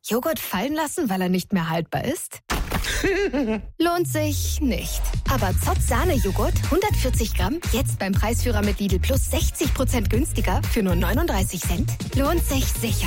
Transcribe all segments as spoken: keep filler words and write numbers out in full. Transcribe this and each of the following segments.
Joghurt fallen lassen, weil er nicht mehr haltbar ist? Lohnt sich nicht. Aber Zott Sahne-Joghurt, hundertvierzig Gramm, jetzt beim Preisführer mit Lidl Plus sechzig Prozent günstiger für nur neununddreißig Cent. Lohnt sich sicher.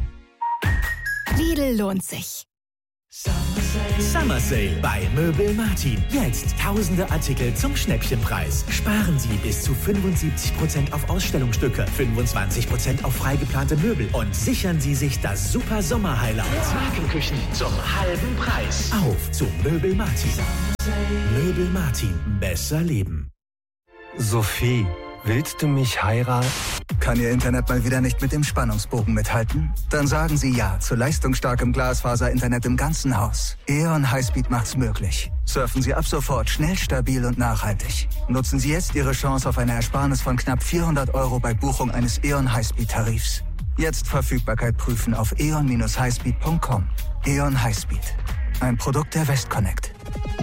Lidl lohnt sich. Summer Sale bei Möbel Martin. Jetzt tausende Artikel zum Schnäppchenpreis. Sparen Sie bis zu fünfundsiebzig Prozent auf Ausstellungsstücke, fünfundzwanzig Prozent auf frei geplante Möbel und sichern Sie sich das super Sommer-Highlight. Markenküchen zum halben Preis. Auf zu Möbel Martin. Möbel Martin. Besser leben. Sophie, willst du mich heiraten? Kann Ihr Internet mal wieder nicht mit dem Spannungsbogen mithalten? Dann sagen Sie ja zu leistungsstarkem Glasfaser-Internet im ganzen Haus. E O N Highspeed macht's möglich. Surfen Sie ab sofort schnell, stabil und nachhaltig. Nutzen Sie jetzt Ihre Chance auf eine Ersparnis von knapp vierhundert Euro bei Buchung eines E O N Highspeed-Tarifs. Jetzt Verfügbarkeit prüfen auf e o n dash highspeed punkt com. E O N Highspeed. Ein Produkt der Westconnect.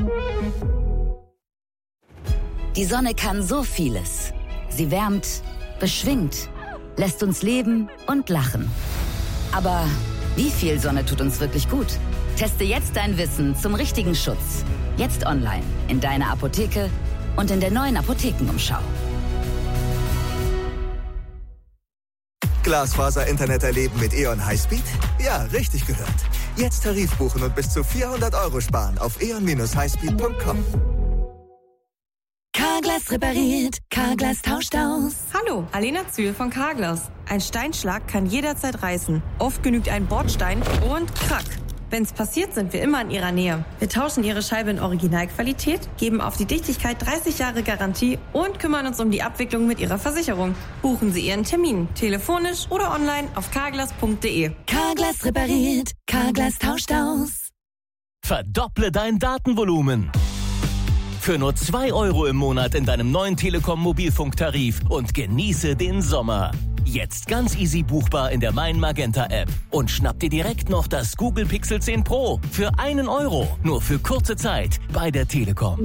Die Sonne kann so vieles. Sie wärmt, beschwingt, lässt uns leben und lachen. Aber wie viel Sonne tut uns wirklich gut? Teste jetzt dein Wissen zum richtigen Schutz. Jetzt online, in deiner Apotheke und in der neuen Apothekenumschau. Glasfaser-Internet erleben mit E O N Highspeed? Ja, richtig gehört. Jetzt Tarif buchen und bis zu vierhundert Euro sparen auf e o n dash highspeed punkt com. Carglass repariert, Carglass tauscht aus. Hallo, Alena Zühl von Carglass. Ein Steinschlag kann jederzeit reißen. Oft genügt ein Bordstein und krack. Wenn's passiert, sind wir immer in Ihrer Nähe. Wir tauschen Ihre Scheibe in Originalqualität, geben auf die Dichtigkeit dreißig Jahre Garantie und kümmern uns um die Abwicklung mit Ihrer Versicherung. Buchen Sie Ihren Termin, telefonisch oder online auf carglass punkt de. Carglass repariert, Carglass tauscht aus. Verdopple dein Datenvolumen. Für nur zwei Euro im Monat in deinem neuen Telekom-Mobilfunktarif und genieße den Sommer. Jetzt ganz easy buchbar in der Mein Magenta App. Und schnapp dir direkt noch das Google Pixel zehn Pro für einen Euro. Nur für kurze Zeit bei der Telekom.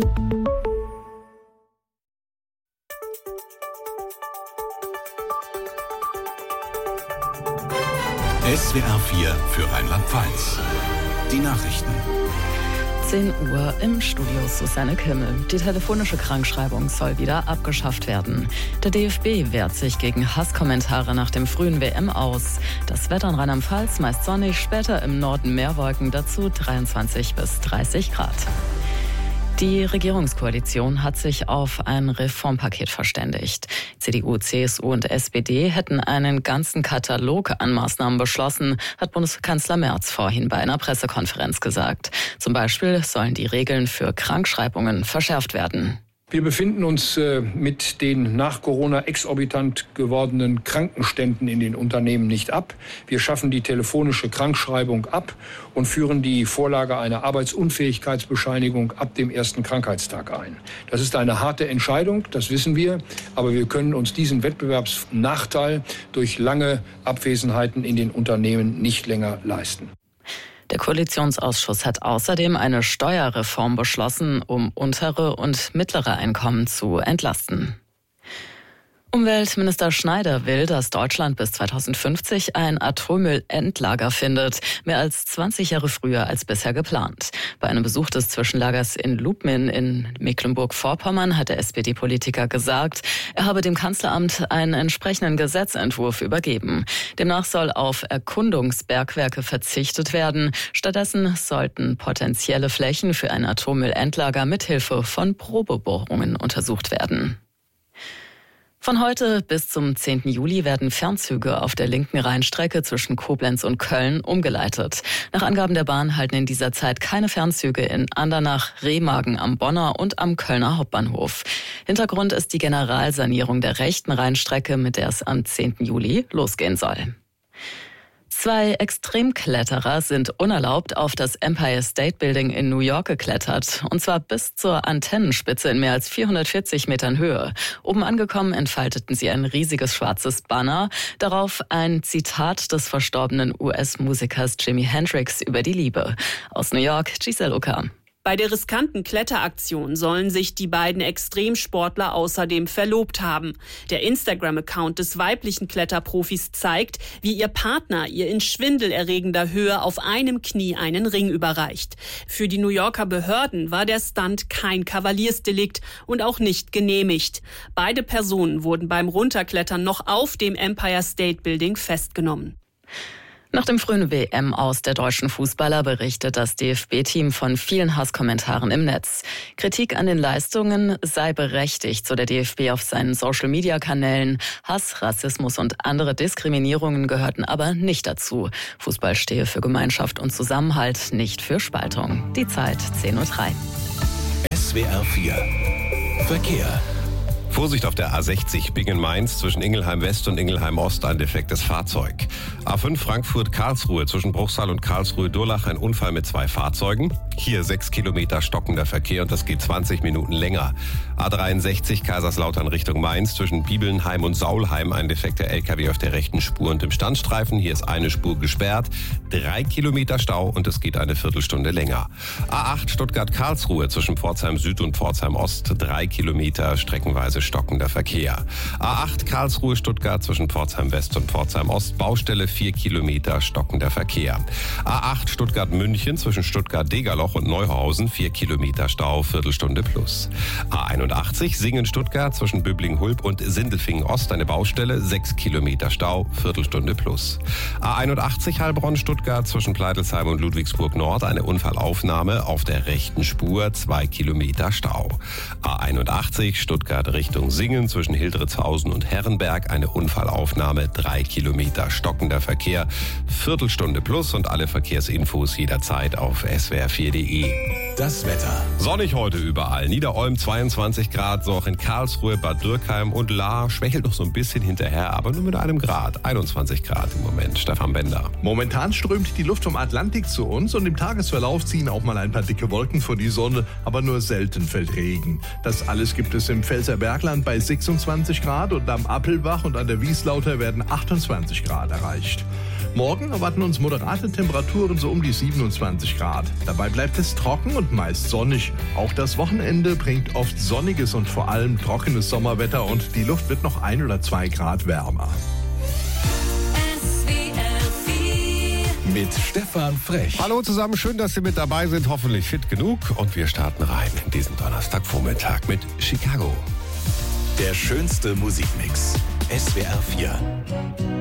S W R vier für Rheinland-Pfalz. Die Nachrichten. zehn Uhr im Studio Susanne Kimmel. Die telefonische Krankschreibung soll wieder abgeschafft werden. Der D F B wehrt sich gegen Hasskommentare nach dem frühen W M aus. Das Wetter in Rheinland-Pfalz meist sonnig, später im Norden mehr Wolken, dazu dreiundzwanzig bis dreißig Grad. Die Regierungskoalition hat sich auf ein Reformpaket verständigt. C D U, C S U und S P D hätten einen ganzen Katalog an Maßnahmen beschlossen, hat Bundeskanzler Merz vorhin bei einer Pressekonferenz gesagt. Zum Beispiel sollen die Regeln für Krankschreibungen verschärft werden. Wir befinden uns äh, mit den nach Corona exorbitant gewordenen Krankenständen in den Unternehmen nicht ab. Wir schaffen die telefonische Krankschreibung ab und führen die Vorlage einer Arbeitsunfähigkeitsbescheinigung ab dem ersten Krankheitstag ein. Das ist eine harte Entscheidung, das wissen wir, aber wir können uns diesen Wettbewerbsnachteil durch lange Abwesenheiten in den Unternehmen nicht länger leisten. Der Koalitionsausschuss hat außerdem eine Steuerreform beschlossen, um untere und mittlere Einkommen zu entlasten. Umweltminister Schneider will, dass Deutschland bis zweitausendfünfzig ein Atommüllendlager findet, mehr als zwanzig Jahre früher als bisher geplant. Bei einem Besuch des Zwischenlagers in Lubmin in Mecklenburg-Vorpommern hat der S P D-Politiker gesagt, er habe dem Kanzleramt einen entsprechenden Gesetzentwurf übergeben. Demnach soll auf Erkundungsbergwerke verzichtet werden. Stattdessen sollten potenzielle Flächen für ein Atommüllendlager mithilfe von Probebohrungen untersucht werden. Von heute bis zum zehnten Juli werden Fernzüge auf der linken Rheinstrecke zwischen Koblenz und Köln umgeleitet. Nach Angaben der Bahn halten in dieser Zeit keine Fernzüge in Andernach, Remagen am Bonner und am Kölner Hauptbahnhof. Hintergrund ist die Generalsanierung der rechten Rheinstrecke, mit der es am zehnten Juli losgehen soll. Zwei Extremkletterer sind unerlaubt auf das Empire State Building in New York geklettert. Und zwar bis zur Antennenspitze in mehr als vierhundertvierzig Metern Höhe. Oben angekommen entfalteten sie ein riesiges schwarzes Banner. Darauf ein Zitat des verstorbenen U S-Musikers Jimi Hendrix über die Liebe. Aus New York, Giselle Ucker. Bei der riskanten Kletteraktion sollen sich die beiden Extremsportler außerdem verlobt haben. Der Instagram-Account des weiblichen Kletterprofis zeigt, wie ihr Partner ihr in schwindelerregender Höhe auf einem Knie einen Ring überreicht. Für die New Yorker Behörden war der Stunt kein Kavaliersdelikt und auch nicht genehmigt. Beide Personen wurden beim Runterklettern noch auf dem Empire State Building festgenommen. Nach dem frühen W M-Aus der deutschen Fußballer berichtet das D F B-Team von vielen Hasskommentaren im Netz. Kritik an den Leistungen sei berechtigt, so der D F B auf seinen Social-Media-Kanälen. Hass, Rassismus und andere Diskriminierungen gehörten aber nicht dazu. Fußball stehe für Gemeinschaft und Zusammenhalt, nicht für Spaltung. Die Zeit zehn Uhr drei. S W R vier Verkehr. Vorsicht auf der A sechzig Bingen-Mainz zwischen Ingelheim West und Ingelheim Ost ein defektes Fahrzeug. A fünf Frankfurt-Karlsruhe zwischen Bruchsal und Karlsruhe-Durlach ein Unfall mit zwei Fahrzeugen. Hier sechs Kilometer stockender Verkehr und das geht zwanzig Minuten länger. A dreiundsechzig Kaiserslautern Richtung Mainz zwischen Bibelnheim und Saulheim ein defekter L K W auf der rechten Spur und im Standstreifen. Hier ist eine Spur gesperrt. Drei Kilometer Stau und es geht eine Viertelstunde länger. A acht Stuttgart-Karlsruhe zwischen Pforzheim Süd und Pforzheim Ost. Drei Kilometer streckenweise stockender Verkehr. A acht Karlsruhe-Stuttgart zwischen Pforzheim West und Pforzheim Ost. Baustelle vier Kilometer stockender Verkehr. A acht Stuttgart-München zwischen Stuttgart-Degerloch und Neuhausen. vier Kilometer Stau, Viertelstunde plus. A einundachtzig Singen-Stuttgart zwischen Böbling-Hulb und Sindelfingen-Ost eine Baustelle. sechs Kilometer Stau, Viertelstunde plus. A einundachtzig Heilbronn-Stuttgart zwischen Pleitelsheim und Ludwigsburg-Nord eine Unfallaufnahme auf der rechten Spur. zwei Kilometer Stau. A einundachtzig Stuttgart Richtung Singen zwischen Hildritzhausen und Herrenberg eine Unfallaufnahme, drei Kilometer stockender Verkehr, Viertelstunde plus und alle Verkehrsinfos jederzeit auf S W R vier punkt de. Das Wetter. Sonnig heute überall. Niederolm zweiundzwanzig Grad, so auch in Karlsruhe, Bad Dürkheim und Lahr schwächelt noch so ein bisschen hinterher, aber nur mit einem Grad. einundzwanzig Grad im Moment. Stefan Bender. Momentan strömt die Luft vom Atlantik zu uns und im Tagesverlauf ziehen auch mal ein paar dicke Wolken vor die Sonne, aber nur selten fällt Regen. Das alles gibt es im Pfälzer Bergland bei sechsundzwanzig Grad und am Appelbach und an der Wieslauter werden achtundzwanzig Grad erreicht. Morgen erwarten uns moderate Temperaturen so um die siebenundzwanzig Grad. Dabei bleibt es trocken und meist sonnig. Auch das Wochenende bringt oft sonniges und vor allem trockenes Sommerwetter und die Luft wird noch ein oder zwei Grad wärmer. Mit Stefan Frech. Hallo zusammen, schön, dass Sie mit dabei sind. Hoffentlich fit genug. Und wir starten rein in diesen Donnerstagvormittag mit Chicago. Der schönste Musikmix. S W R vier.